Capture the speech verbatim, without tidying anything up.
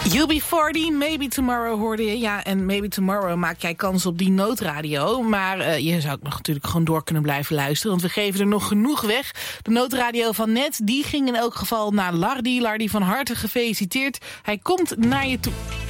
U B veertig, Maybe Tomorrow hoorde je. Ja, en Maybe Tomorrow maak jij kans op die noodradio. Maar uh, je zou ook nog natuurlijk gewoon door kunnen blijven luisteren. Want we geven er nog genoeg weg. De noodradio van net, die ging in elk geval naar Lardy. Lardy, van harte gefeliciteerd. Hij komt naar je toe.